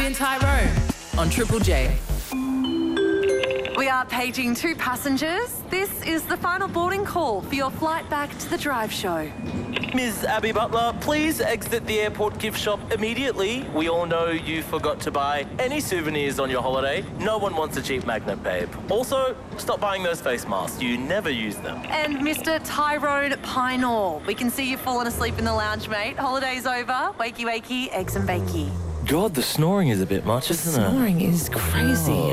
Abby and Tyrone on Triple J. We are paging 2 passengers. This is the final boarding call for your flight back to the drive show. Ms. Abby Butler, please exit the airport gift shop immediately. We all know you forgot to buy any souvenirs on your holiday. No one wants a cheap magnet, babe. Also, stop buying those face masks. You never use them. And Mr. Tyrone Pinall, we can see you've fallen asleep in the lounge, mate. Holiday's over. Wakey, wakey, eggs and bakey. God, the snoring is a bit much, isn't it? Snoring is crazy.